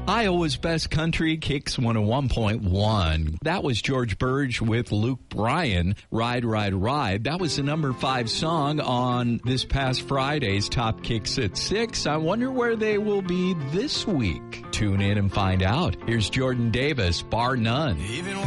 Iowa's Best Country, Kicks 101.1. That was George Burge with Luke Bryan, Ride, Ride, Ride. That was the number 5 song on this past Friday's Top Kicks at 6. I wonder where they will be this week. Tune in and find out. Here's Jordan Davis, Bar None.